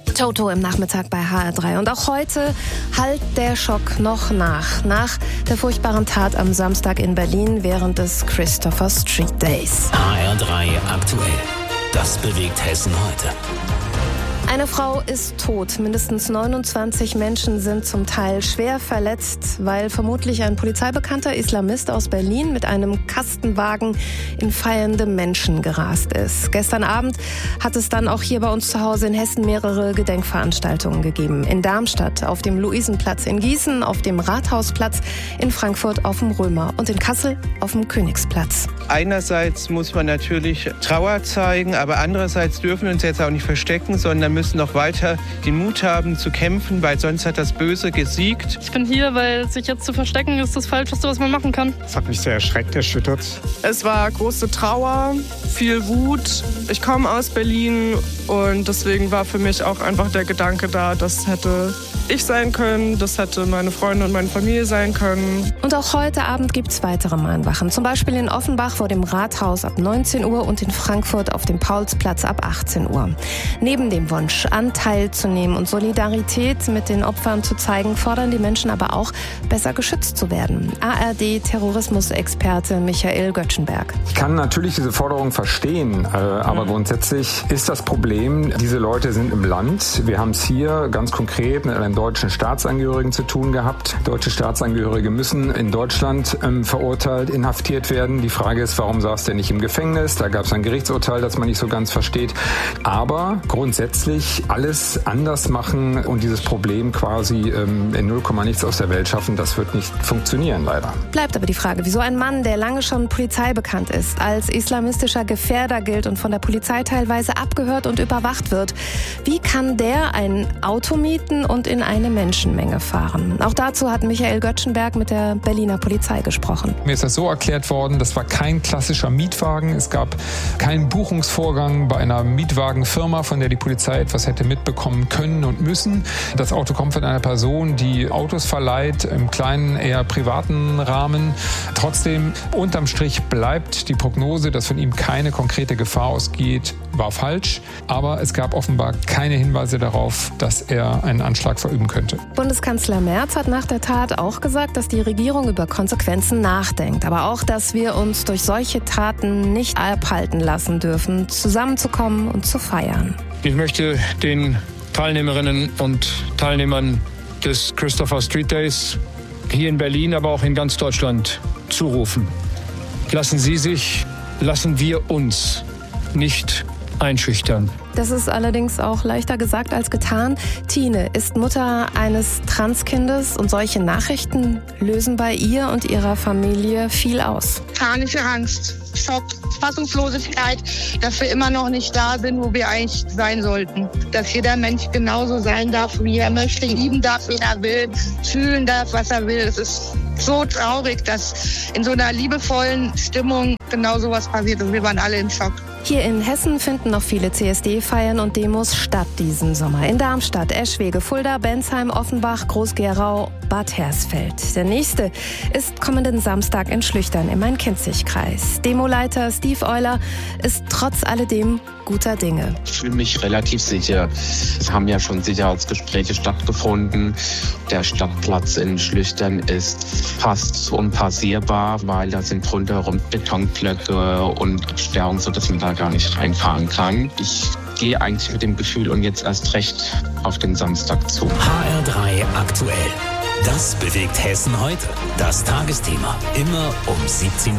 Toto im Nachmittag bei HR3. Und auch heute hallt der Schock noch nach. Nach der furchtbaren Tat am Samstag in Berlin während des Christopher Street Days. HR3 aktuell. Das bewegt Hessen heute. Eine Frau ist tot. Mindestens 29 Menschen sind zum Teil schwer verletzt, weil vermutlich ein polizeibekannter Islamist aus Berlin mit einem Kastenwagen in feiernde Menschen gerast ist. Gestern Abend hat es dann auch hier bei uns zu Hause in Hessen mehrere Gedenkveranstaltungen gegeben. In Darmstadt, auf dem Luisenplatz, in Gießen, auf dem Rathausplatz, in Frankfurt auf dem Römer und in Kassel auf dem Königsplatz. Einerseits muss man natürlich Trauer zeigen, aber andererseits dürfen wir uns jetzt auch nicht verstecken, sondern müssen noch weiter den Mut haben zu kämpfen, weil sonst hat das Böse gesiegt. Ich bin hier, weil sich jetzt zu verstecken ist das Falscheste, was man machen kann. Das hat mich sehr erschreckt, erschüttert. Es war große Trauer, viel Wut. Ich komme aus Berlin und deswegen war für mich auch einfach der Gedanke da, das hätte ich sein können, das hätte meine Freunde und meine Familie sein können. Und auch heute Abend gibt es weitere Mahnwachen. Zum Beispiel in Offenbach vor dem Rathaus ab 19 Uhr und in Frankfurt auf dem Paulsplatz ab 18 Uhr. Neben dem Wunsch, Anteil zu nehmen und Solidarität mit den Opfern zu zeigen, fordern die Menschen aber auch, besser geschützt zu werden. ARD-Terrorismusexperte Michael Göttschenberg. Ich kann natürlich diese Forderung verstehen, aber grundsätzlich ist das Problem, diese Leute sind im Land. Wir haben es hier ganz konkret mit einem deutschen Staatsangehörigen zu tun gehabt. Deutsche Staatsangehörige müssen in Deutschland verurteilt, inhaftiert werden. Die Frage ist, warum saß der nicht im Gefängnis? Da gab es ein Gerichtsurteil, das man nicht so ganz versteht. Aber grundsätzlich alles anders machen und dieses Problem quasi in 0, nichts aus der Welt schaffen, das wird nicht funktionieren, leider. Bleibt aber die Frage, wieso ein Mann, der lange schon polizeibekannt ist, als islamistischer Gefährder gilt und von der Polizei teilweise abgehört und überwacht wird, wie kann der ein Auto mieten und in eine Menschenmenge fahren? Auch dazu hat Michael Göttschenberg mit der Berliner Polizei gesprochen. Mir ist das so erklärt worden, das war kein klassischer Mietwagen. Es gab keinen Buchungsvorgang bei einer Mietwagenfirma, von der die Polizei etwas hätte mitbekommen können und müssen. Das Auto kommt von einer Person, die Autos verleiht, im kleinen, eher privaten Rahmen. Trotzdem, unterm Strich bleibt die Prognose, dass von ihm keine konkrete Gefahr ausgeht, war falsch. Aber es gab offenbar keine Hinweise darauf, dass er einen Anschlag verüben könnte. Bundeskanzler Merz hat nach der Tat auch gesagt, dass die Regierung über Konsequenzen nachdenkt. Aber auch, dass wir uns durch solche Taten nicht abhalten lassen dürfen, zusammenzukommen und zu feiern. Ich möchte den Teilnehmerinnen und Teilnehmern des Christopher Street Days hier in Berlin, aber auch in ganz Deutschland zurufen. Lassen wir uns nicht einschüchtern. Das ist allerdings auch leichter gesagt als getan. Tine ist Mutter eines Transkindes und solche Nachrichten lösen bei ihr und ihrer Familie viel aus. Panische Angst, Schock, Fassungslosigkeit, dass wir immer noch nicht da sind, wo wir eigentlich sein sollten. Dass jeder Mensch genauso sein darf, wie er möchte, lieben darf, wen er will, fühlen darf, was er will. Es ist so traurig, dass in so einer liebevollen Stimmung genau sowas passiert und wir waren alle im Schock. Hier in Hessen finden noch viele CSD-Feiern und Demos statt diesen Sommer. In Darmstadt, Eschwege, Fulda, Bensheim, Offenbach, Groß-Gerau, Bad Hersfeld. Der nächste ist kommenden Samstag in Schlüchtern im Main-Kinzig-Kreis. Demoleiter Steve Euler ist trotz alledem guter Dinge. Ich fühle mich relativ sicher. Es haben ja schon Sicherheitsgespräche stattgefunden. Der Stadtplatz in Schlüchtern ist fast unpassierbar, weil da sind rundherum Betonblöcke und Sperrungen, sodass man da gar nicht reinfahren kann. Ich gehe eigentlich mit dem Gefühl und jetzt erst recht auf den Samstag zu. HR3 aktuell. Das bewegt Hessen heute. Das Tagesthema. Immer um 17 Uhr.